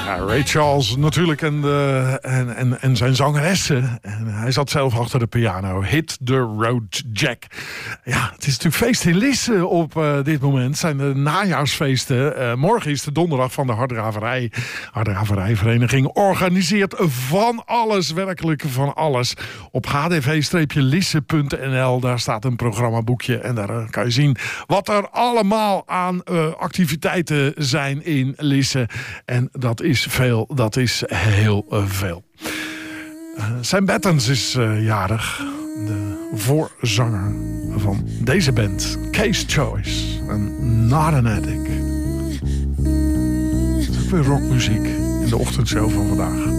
Ja, Ray Charles natuurlijk en zijn zangeressen. En hij zat zelf achter de piano. Hit the Road Jack. Ja, het is natuurlijk feest in Lisse op dit moment. Het zijn de najaarsfeesten. Morgen is de donderdag van de Harddraverij. Harddraverijvereniging organiseert van alles, werkelijk van alles. Op hdv-lisse.nl, daar staat een programmaboekje. En daar kan je zien wat er allemaal aan activiteiten zijn in Lisse. En dat is veel, dat is heel veel. Sam Battens is jarig. De voorzanger van deze band. Case Choice. En Not an Addict. Dat is ook weer rockmuziek in de ochtendshow van vandaag.